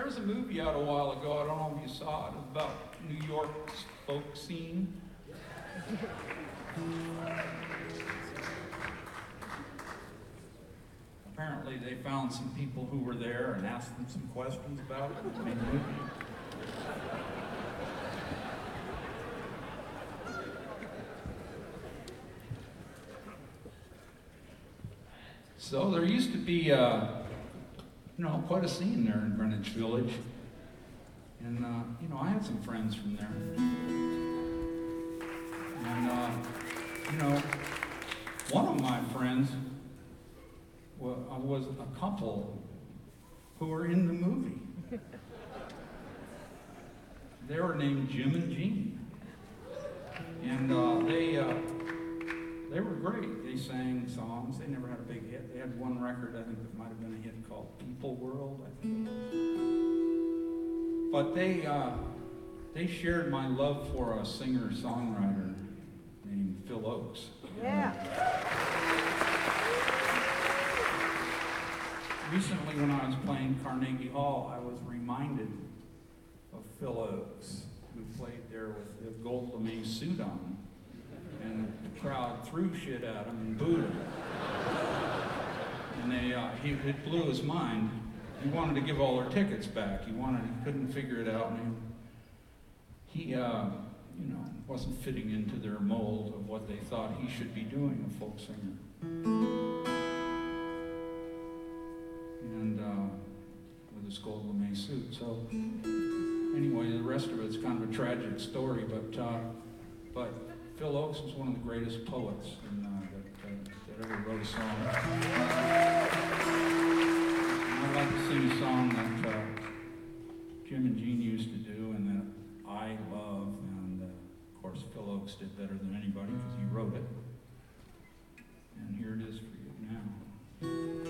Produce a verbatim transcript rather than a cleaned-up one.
was a movie out a while ago, I don't know if you saw it, about New York's folk scene. Apparently they found some people who were there and asked them some questions about it and made a movie. So there used to be, uh, you know, quite a scene there in Greenwich Village. And, uh, you know, I had some friends from there. And, uh, you know, one of my friends was, was a couple who were in the movie. They were named Jim and Jean. And uh, they, uh, they were great. They sang songs. They never had a big hit. They had one record, I think, that might have been a hit called People World, I think it was. But they, uh, they shared my love for a singer-songwriter named Phil Oakes. Yeah. Recently, when I was playing Carnegie Hall, I was reminded of Phil Oakes, who played there with the gold lame suit on. And the crowd threw shit at him and booed him. And they, uh, he, it blew his mind. He wanted to give all their tickets back. He wanted, he couldn't figure it out. And he, he uh, you know, wasn't fitting into their mold of what they thought he should be doing, a folk singer. And uh, with his gold lame suit. So anyway, the rest of it's kind of a tragic story, but uh, but Phil Oakes was one of the greatest poets in, uh, that, uh, that ever wrote a song. And I'd like to sing a song that uh, Jim and Jean used to do and that I love, and uh, of course Phil Oakes did better than anybody because he wrote it.